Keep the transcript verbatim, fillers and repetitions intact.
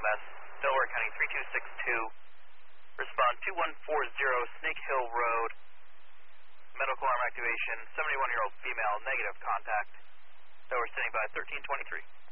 S, Delaware County three two six two. Respond two one four zero Snake Hill Road. Medical arm activation, seventy-one-year-old female, negative contact. Delaware standing by thirteen twenty-three.